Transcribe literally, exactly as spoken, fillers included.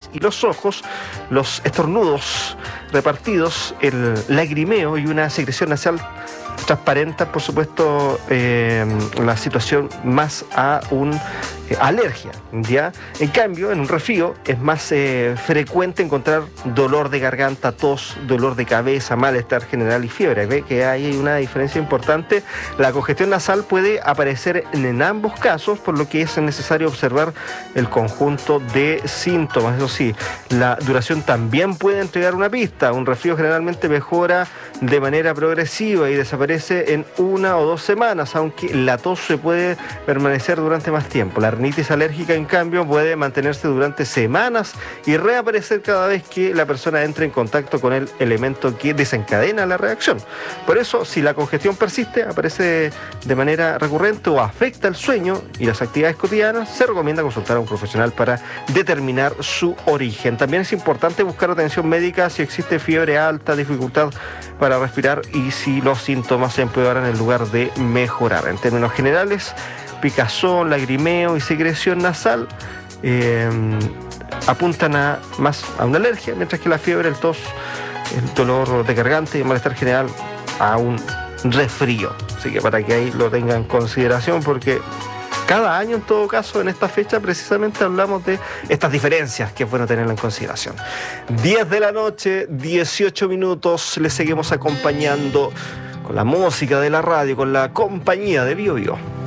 y los ojos, los estornudos repartidos, el lagrimeo y una secreción nasal transparentan, por supuesto, eh, la situación más a una eh, alergia, ¿ya? En cambio, en un resfrío es más eh, frecuente encontrar dolor de garganta, tos, dolor de cabeza, malestar general y fiebre. Ve que hay una diferencia importante. La congestión nasal puede aparecer en, en ambos casos, por lo que es necesario observar el conjunto de síntomas. Eso sí, la duración también puede entregar una pista. Un resfrío generalmente mejora de manera progresiva y desaparece en una o dos semanas, aunque la tos se puede permanecer durante más tiempo. La rinitis alérgica, en cambio, puede mantenerse durante semanas y reaparecer cada vez que la persona entre en contacto con el elemento que desencadena la reacción. Por eso, si la congestión persiste, aparece de manera recurrente o afecta el sueño y las actividades cotidianas, se recomienda consultar a un profesional para determinar su origen. También es importante buscar atención médica si existe fiebre alta, dificultad para respirar y si los síntomas se empeoran en lugar de mejorar. En términos generales, picazón, lagrimeo y secreción nasal eh, apuntan a más a una alergia, mientras que la fiebre, el tos, el dolor de garganta y el malestar general a un resfrío. Así que para que ahí lo tengan en consideración, porque cada año, en todo caso, en esta fecha precisamente hablamos de estas diferencias que es bueno tenerla en consideración. diez de la noche, dieciocho minutos, les seguimos acompañando con la música de la radio, con la compañía de Bio Bio.